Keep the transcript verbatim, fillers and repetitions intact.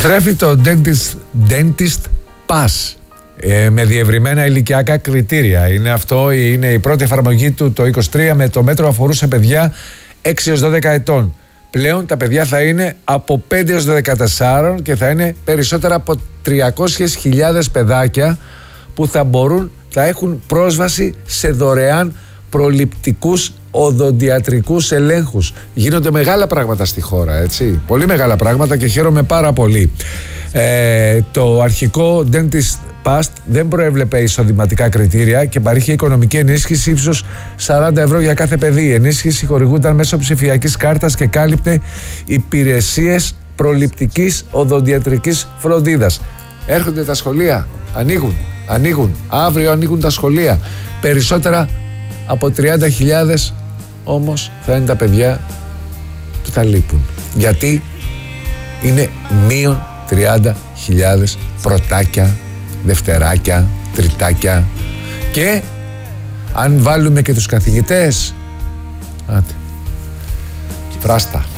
Επιστρέφει το Dentist, Dentist Pass ε, με διευρυμένα ηλικιακά κριτήρια. Είναι αυτό, είναι η πρώτη εφαρμογή του το είκοσι τρία. Με το μέτρο αφορούσε παιδιά έξι έως δώδεκα ετών. Πλέον τα παιδιά θα είναι από πέντε έως δεκατέσσερα και θα είναι περισσότερα από τριακόσιες χιλιάδες παιδάκια που θα μπορούν, θα έχουν πρόσβαση σε δωρεάν προληπτικούς οδοντιατρικούς ελέγχους. Γίνονται μεγάλα πράγματα στη χώρα, έτσι. Πολύ μεγάλα πράγματα και χαίρομαι πάρα πολύ. Ε, το αρχικό Dentist Pass δεν προέβλεπε εισοδηματικά κριτήρια και παρήχε οικονομική ενίσχυση ύψους σαράντα ευρώ για κάθε παιδί. Η ενίσχυση χορηγούνταν μέσω ψηφιακής κάρτας και κάλυπτε υπηρεσίες προληπτικής οδοντιατρικής φροντίδας. Έρχονται τα σχολεία, ανοίγουν, ανοίγουν, αύριο ανοίγουν τα σχολεία. Περισσότερα από τριάντα χιλιάδες όμως θα είναι τα παιδιά που θα λείπουν. Γιατί είναι μείον τριάντα χιλιάδες πρωτάκια, δευτεράκια, τριτάκια και αν βάλουμε και τους καθηγητές, άτε, φράστα.